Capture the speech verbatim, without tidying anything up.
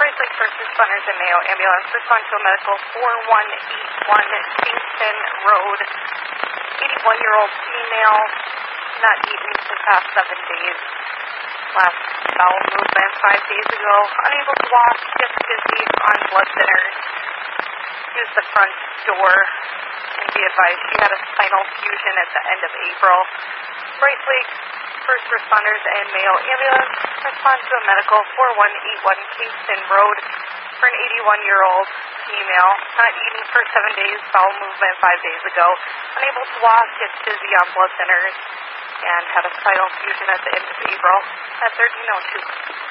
Price Lake First Responders and Mayo Ambulance respond to a medical four one eight one Kingston Road. eighty-one-year-old female, not eaten for the past seven days. Last bowel movement five days ago. Unable to walk, gets dizzy on blood thinners. Use the front door. And be advised she had a spinal fusion at the end of April. Bright Lake First Responders and Mayo Ambulance respond to a medical four one eight one Kingston Road for an eighty-one-year-old female, not eaten for seven days, bowel movement five days ago, unable to walk, gets dizzy on blood thinners, and had a spinal fusion at the end of April at thirteen oh two.